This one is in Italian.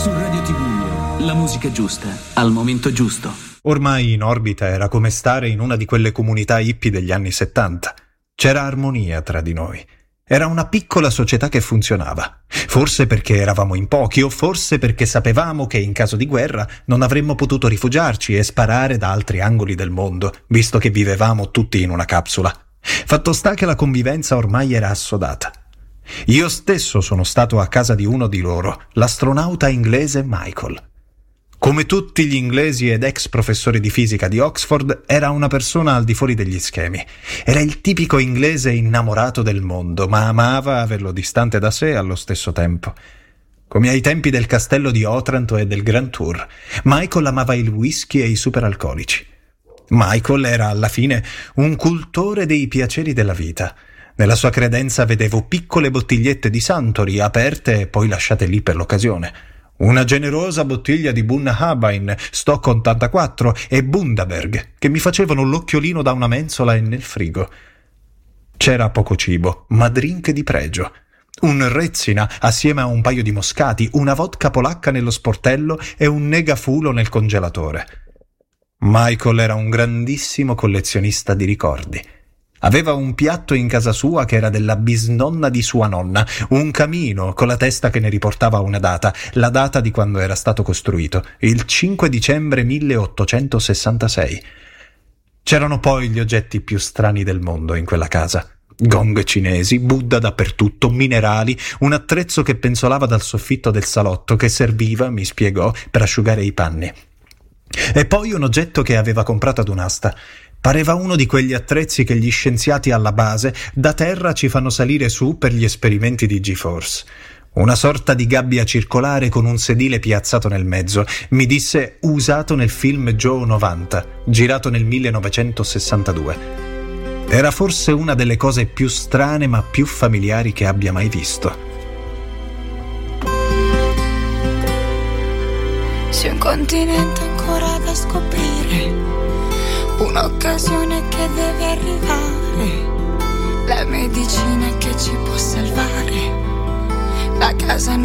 Su Radio Tibullo, la musica giusta, al momento giusto. Ormai in orbita era come stare in una di quelle comunità hippie degli anni 70. C'era armonia tra di noi. Era una piccola società che funzionava. Forse perché eravamo in pochi, o forse perché sapevamo che in caso di guerra non avremmo potuto rifugiarci e sparare da altri angoli del mondo, visto che vivevamo tutti in una capsula. Fatto sta che la convivenza ormai era assodata. Io stesso sono stato a casa di uno di loro, l'astronauta inglese Michael. Come tutti gli inglesi ed ex professori di fisica di Oxford, era una persona al di fuori degli schemi. Era il tipico inglese innamorato del mondo, ma amava averlo distante da sé allo stesso tempo. Come ai tempi del castello di Otranto e del Grand Tour, Michael amava il whisky e i superalcolici. Michael era alla fine un cultore dei piaceri della vita. Nella sua credenza vedevo piccole bottigliette di Suntory aperte e poi lasciate lì per l'occasione. Una generosa bottiglia di Bunnahabhain, Stock 84 e Bundaberg, che mi facevano l'occhiolino da una mensola e nel frigo. C'era poco cibo, ma drink di pregio. Un Rezzina assieme a un paio di moscati, una vodka polacca nello sportello e un Negafulo nel congelatore. Michael era un grandissimo collezionista di ricordi. Aveva un piatto in casa sua che era della bisnonna di sua nonna, un camino con la testa che ne riportava una data, la data di quando era stato costruito, il 5 dicembre 1866. C'erano poi gli oggetti più strani del mondo in quella casa. Gong cinesi, Buddha dappertutto, minerali, un attrezzo che penzolava dal soffitto del salotto che serviva, mi spiegò, per asciugare i panni. E poi un oggetto che aveva comprato ad un'asta. Pareva uno di quegli attrezzi che gli scienziati alla base da terra ci fanno salire su per gli esperimenti di G-Force. Una sorta di gabbia circolare con un sedile piazzato nel mezzo, mi disse usato nel film Joe 90, girato nel 1962. Era forse una delle cose più strane ma più familiari che abbia mai visto. C'è un continente ancora da scoprire, un'occasione che deve arrivare, la medicina che ci può salvare, la casa